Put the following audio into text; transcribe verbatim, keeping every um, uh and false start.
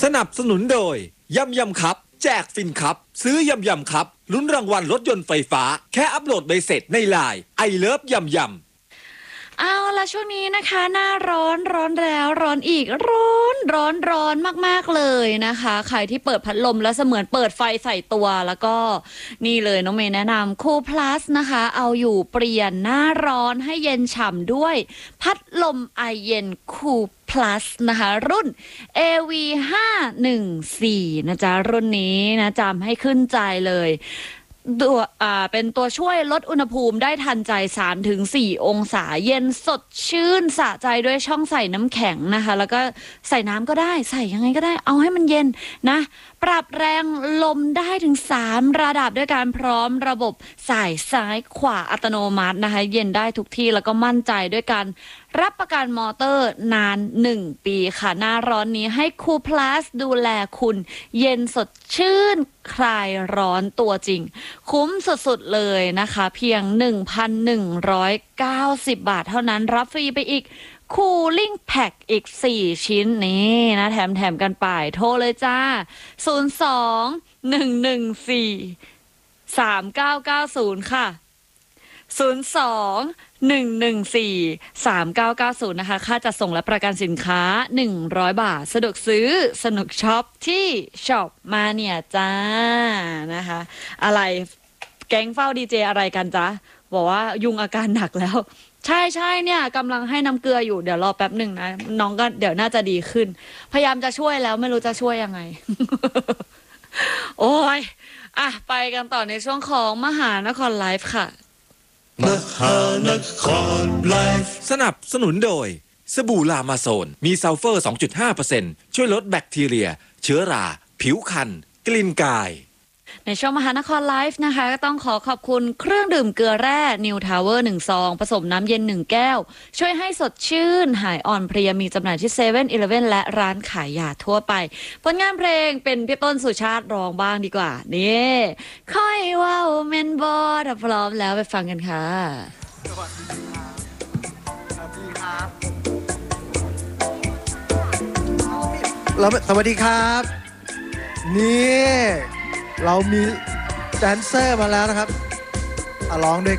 สนับสนุนโดยยำยำครับแจกฟินครับซื้อยำยำครับลุ้นรางวัลรถยนต์ไฟฟ้าแค่อัปโหลดใบเสร็จในไลน์ไอเลิฟยำยำเอาละช่วงนี้นะคะหน้าร้อนร้อนแล้วร้อนอีกร้อนร้อนร้อนมากๆเลยนะคะใครที่เปิดพัดลมแล้วเสมือนเปิดไฟใส่ตัวแล้วก็นี่เลยน้องเมย์แนะนำคูลพลัสนะคะเอาอยู่เปลี่ยนหน้าร้อนให้เย็นฉ่ำด้วยพัดลมไอเย็นคูลพลัสนะคะรุ่น เอ วี ห้าหนึ่งสี่ นะจ๊ะรุ่นนี้นะจำให้ขึ้นใจเลยตัวอ่าเป็นตัวช่วยลดอุณหภูมิได้ทันใจ สามถึงสี่ องศาเย็นสดชื่นสะใจด้วยช่องใส่น้ำแข็งนะคะแล้วก็ใส่น้ำก็ได้ใส่ยังไงก็ได้เอาให้มันเย็นนะปรับแรงลมได้ถึงสามระดับด้วยการพร้อมระบบสายซ้ายขวาอัตโนมัตินะคะเย็นได้ทุกที่แล้วก็มั่นใจด้วยการรับประกันมอเตอร์นานหนึ่งปีค่ะหน้าร้อนนี้ให้คูลพลัสดูแลคุณเย็นสดชื่นคลายร้อนตัวจริงคุ้มสุดๆเลยนะคะเพียง หนึ่งพันหนึ่งร้อยเก้าสิบ บาทเท่านั้นรับฟรีไปอีกคูลิ่งแพ็กอีกสี่ชิ้นนี่นะแถมแถมกันไปโทรเลยจ้าศูนย์ สอง หนึ่ง หนึ่ง สี่ สาม เก้า เก้า ศูนย์ค่ะศูนย์ สอง หนึ่ง หนึ่ง สี่ สาม เก้า เก้า ศูนย์นะคะค่าจัดส่งและประกันสินค้าหนึ่งร้อยบาทสะดวกซื้อสนุกช็อปที่ช็อปมาเนี่ยจ้านะคะอะไรแก๊งเฝ้าดีเจอะไรกันจ๊ะบอกว่ายุงอาการหนักแล้วใช่ใช่เนี่ยกำลังให้น้ำเกลืออยู่เดี๋ยวรอแป๊บหนึ่งนะน้องก็เดี๋ยวน่าจะดีขึ้นพยายามจะช่วยแล้วไม่รู้จะช่วยยังไง โอ้ยอ่ะไปกันต่อในช่วงของมหานครไลฟ์ค่ะมหานครไลฟ์สนับสนุนโดยสบู่ลามาโซนมีซัลเฟอร์ สองจุดห้าเปอร์เซ็นต์ ช่วยลดแบคทีเรียเชื้อราผิวคันกลิ่นกายในช่วงมหานครไลฟ์นะคะก็ต้องขอขอบคุณเครื่องดื่มเกลือแร่นิวทาวเวอร์หนึ่งซองผสมน้ำเย็นหนึ่งแก้วช่วยให้สดชื่นหายอ่อนเพลียมีจำหน่ายที่เซเว่นอีเลฟเว่นและร้านขายยาทั่วไปผลงานเพลงเป็นพี่ต้นสุชาติร้องบ้างดีกว่านี่ค่อยว้าวเมนบอร์ถ้าพร้อมแล้วไปฟังกันค่ะสวัสดีครับสวัสดีครับแล้วสวัสดีครับนี่เรามีแดนเซอร์มาแล้วนะครับร้องด้วย